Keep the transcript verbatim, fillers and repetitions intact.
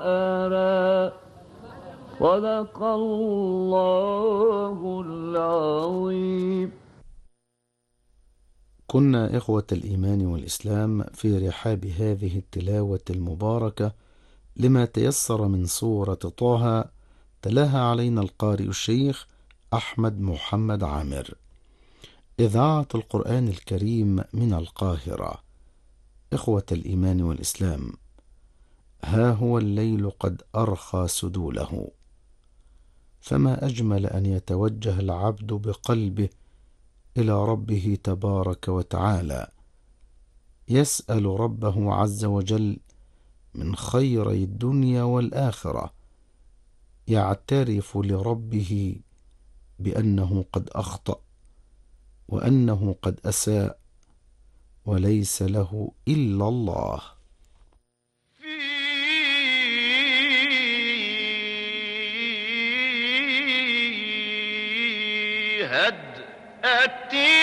آرى صدق الله العظيم. كنا إخوة الإيمان والإسلام في رحاب هذه التلاوة المباركة لما تيسر من سورة طه، تلاها علينا القارئ الشيخ أحمد محمد عامر. إذاعة القرآن الكريم من القاهرة. إخوة الإيمان والإسلام، ها هو الليل قد أرخى سدوله، فما أجمل أن يتوجه العبد بقلبه إلى ربه تبارك وتعالى، يسأل ربه عز وجل من خيري الدنيا والآخرة، يعترف لربه بأنه قد أخطأ وأنه قد أساء وليس له إلا الله. في هدأة